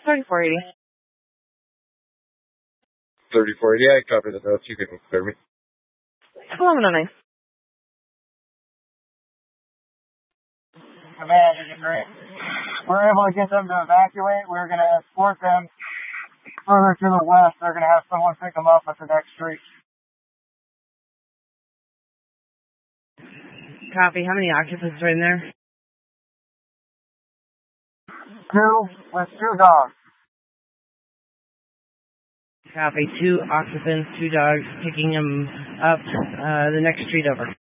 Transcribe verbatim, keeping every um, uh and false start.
thirty-four eighty. thirty-four eighty, I copy the notes. You can clear me. eleven oh nine. Command, this is great. We're able to get them to evacuate. We're going to escort them further to the west. They're going to have someone pick them up at the next street. Copy. How many occupants are in there? Two, with two dogs. Copy. Two occupants, two dogs, picking them up uh, the next street over.